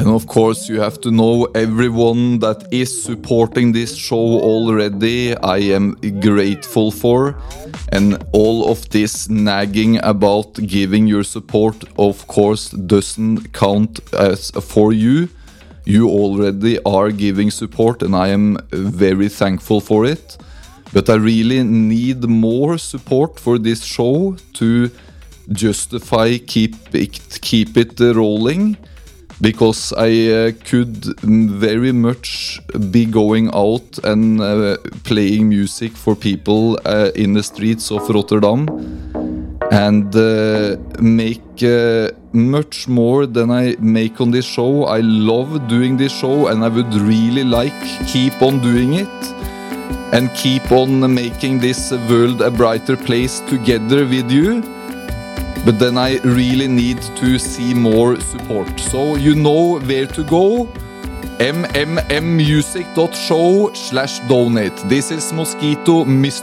And of course, you have to know everyone that is supporting this show already. I am grateful for. And all of this nagging about giving your support, of course, doesn't count as for you. You already are giving support, and I am very thankful for it. But I really need more support for this show to justify keep it rolling. Because I could very much be going out and playing music for people in the streets of Rotterdam and make much more than I make on this show. I love doing this show and I would really like keep on doing it and keep on making this world a brighter place together with you. But then I really need to see more support. So you know where to go. mmmusic.show/donate. This is Mosquito, Mr.